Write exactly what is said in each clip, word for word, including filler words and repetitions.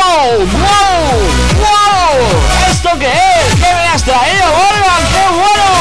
¡Wow! ¡Wow! ¡Wow! ¿Esto qué es? ¿Qué me has traído, Volvan? ¡Qué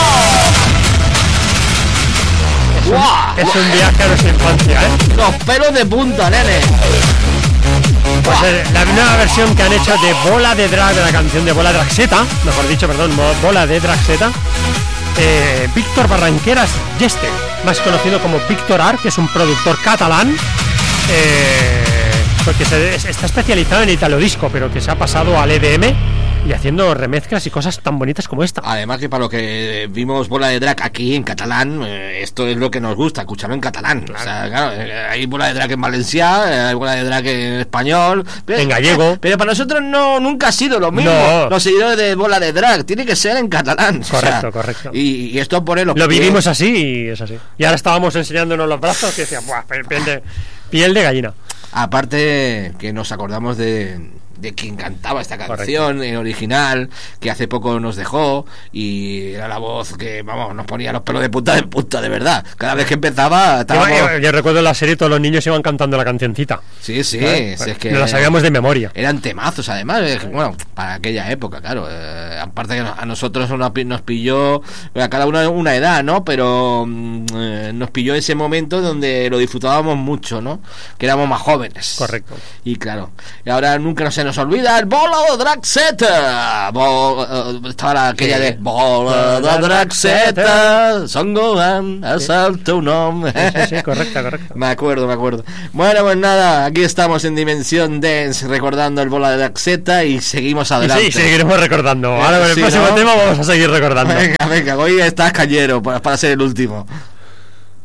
bueno! Es un, ¡Wow! es un viaje a nuestra infancia, ¿eh? Los pelos de punta, nene. Pues eh, la nueva versión que han hecho de Bola de Drag, de la canción de Bola Dragseta, mejor dicho, perdón, Bola de Dragseta, eh, Víctor Barranqueras Yeste, más conocido como Víctor Ar, que es un productor catalán, eh, porque se, está especializado en italo disco, pero que se ha pasado al E D M y haciendo remezclas y cosas tan bonitas como esta. Además que para lo que vimos Bola de Drag aquí en catalán, eh, esto es lo que nos gusta, escucharlo en catalán. Claro. O sea, claro, eh, hay Bola de Drag en valencià, eh, hay Bola de Drag en español, pero, en gallego. Pero para nosotros no nunca ha sido lo mismo. No. Los seguidores de Bola de Drag tiene que ser en catalán. Correcto, o sea, correcto. Y, y esto pone los Lo pies. vivimos así y es así. Y ahora estábamos enseñándonos los brazos y decían, ¡buah! Piel de, piel de gallina. Aparte que nos acordamos de de quien cantaba esta canción. Correcto. En original, que hace poco nos dejó, y era la voz que, vamos, nos ponía los pelos de punta de punta, de verdad. Cada vez que empezaba estábamos... yo, yo, yo recuerdo en la serie todos los niños iban cantando la cancioncita. Sí, sí, ¿Eh? Si es que nos la sabíamos de memoria. Eran temazos, además, bueno, para aquella época, claro. Eh, aparte que a nosotros nos pilló, a cada uno una edad, ¿no? Pero eh, nos pilló ese momento donde lo disfrutábamos mucho, ¿no? Que éramos más jóvenes. Correcto. Y claro, y ahora nunca no se nos olvida el Bola de Dragseta. Bo, uh, estaba la, aquella de Bola de Dragseta, Son Gohan, asalta un hombre. Sí, sí, sí, correcto, correcto. Me acuerdo, me acuerdo. Bueno, pues nada, aquí estamos en Dimensión Dance recordando el Bola de Dragseta y seguimos adelante. Sí, seguiremos recordando. Ahora con el sí, próximo ¿no? tema vamos a seguir recordando. Venga, venga, hoy estás cañero para, para ser el último.